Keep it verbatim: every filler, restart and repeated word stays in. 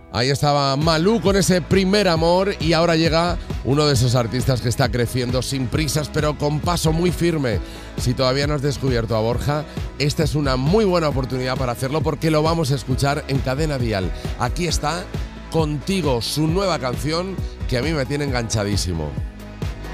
Ahí estaba Malú con ese primer amor y ahora llega uno de esos artistas que está creciendo sin prisas pero con paso muy firme. Si todavía no has descubierto a Borja, esta es una muy buena oportunidad para hacerlo porque lo vamos a escuchar en Cadena Dial. Aquí está Contigo, su nueva canción que a mí me tiene enganchadísimo.